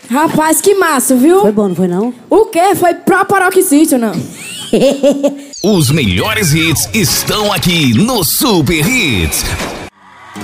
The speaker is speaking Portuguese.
Rapaz, que massa, viu? Foi bom, não foi não? O quê? Foi proparoxítono. Os melhores hits estão aqui no Super Hits.